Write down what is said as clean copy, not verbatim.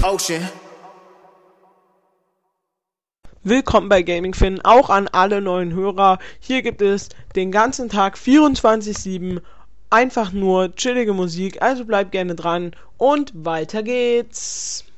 ocean. Willkommen bei GamingFin, auch an alle neuen Hörer. Hier gibt es den ganzen Tag 24/7 einfach nur chillige Musik, also bleibt gerne dran und weiter geht's.